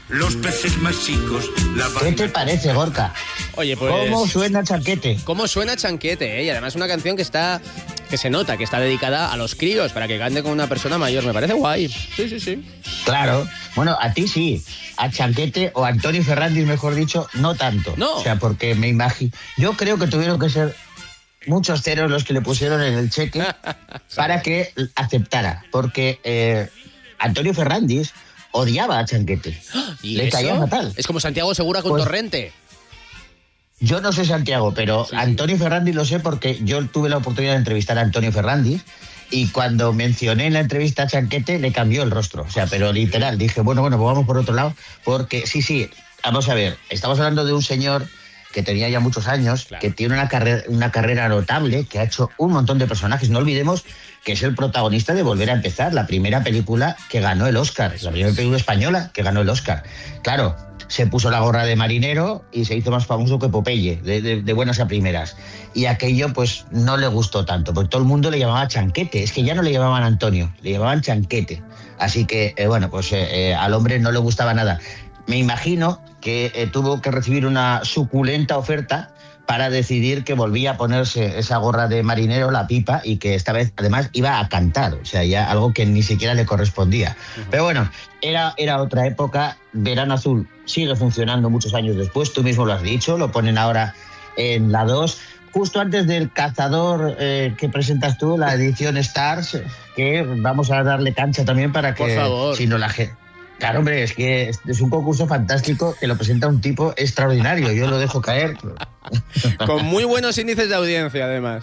los peces más chicos. ¿Qué te parece, Gorka? Oye, pues... ¿Cómo suena Chanquete? ¿Cómo suena Chanquete? Y además una canción que se nota que está dedicada a los críos, para que cante con una persona mayor. Me parece guay. Sí. Claro. Bueno, a ti sí. A Chanquete o a Antonio Ferrandis, mejor dicho, no tanto. No. O sea, porque me imagino... Yo creo que tuvieron que ser muchos ceros los que le pusieron en el cheque para que aceptara. Porque Antonio Ferrandis odiaba a Chanquete. ¿Y le caía eso? fatal. Es como Santiago Segura con Pues, Torrente. Yo no sé Santiago, pero Sí. Antonio Ferrandis lo sé porque yo tuve la oportunidad de entrevistar a Antonio Ferrandis y cuando mencioné en la entrevista a Chanquete le cambió el rostro. O sea, pero literal, dije, bueno, pues vamos por otro lado, porque sí, vamos a ver, estamos hablando de un señor que tenía ya muchos años, Claro. que tiene una carrera notable, que ha hecho un montón de personajes. No olvidemos que es el protagonista de Volver a Empezar, la primera película que ganó el Oscar, la primera película española que ganó el Oscar. Claro, se puso la gorra de marinero y se hizo más famoso que Popeye, de buenas a primeras. Y aquello pues no le gustó tanto, porque todo el mundo le llamaba Chanquete. Es que ya no le llamaban Antonio, le llamaban Chanquete. Así que, al hombre no le gustaba nada. Me imagino que tuvo que recibir una suculenta oferta para decidir que volvía a ponerse esa gorra de marinero, la pipa, y que esta vez además iba a cantar, o sea, ya algo que ni siquiera le correspondía. Pero bueno, era otra época. Verano Azul sigue funcionando muchos años después, tú mismo lo has dicho, lo ponen ahora en la 2, justo antes del Cazador que presentas tú, la edición Stars, que vamos a darle cancha también para que... Por favor. Si no la gente... Claro, hombre, es que es un concurso fantástico que lo presenta un tipo extraordinario. Yo lo dejo caer. Con muy buenos índices de audiencia, además.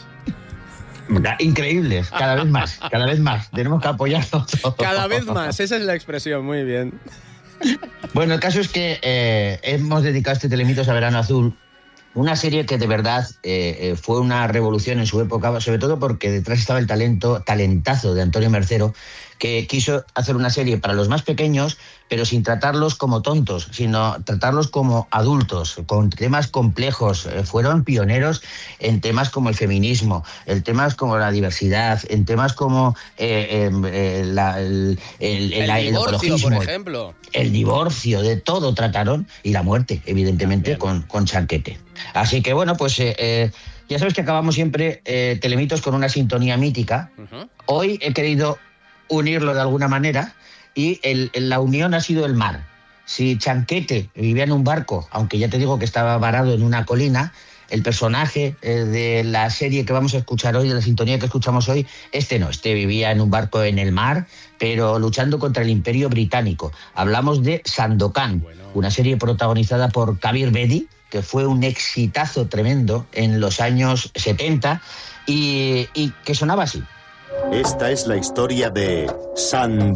Increíbles, cada vez más. Tenemos que apoyarlo todo. Cada vez más, esa es la expresión, muy bien. Bueno, el caso es que hemos dedicado este Telemitos a Verano Azul, una serie que de verdad fue una revolución en su época, sobre todo porque detrás estaba el talentazo de Antonio Mercero, que quiso hacer una serie para los más pequeños, pero sin tratarlos como tontos, sino tratarlos como adultos, con temas complejos. Fueron pioneros en temas como el feminismo, en temas como la diversidad, en temas como el divorcio, ecologismo, por ejemplo. el divorcio, de todo trataron, y la muerte, evidentemente, con Chanquete. Así que bueno, pues ya sabes que acabamos siempre Telemitos con una sintonía mítica. Uh-huh. Hoy he querido unirlo de alguna manera y la unión ha sido el mar. Si Chanquete vivía en un barco, aunque ya te digo que estaba varado en una colina, el personaje de la serie que vamos a escuchar hoy, de la sintonía que escuchamos hoy, este vivía en un barco en el mar, pero luchando contra el Imperio Británico. Hablamos de Sandokan, una serie protagonizada por Kabir Bedi, que fue un exitazo tremendo en los años 70 y que sonaba así. Esta es la historia de Sandokan.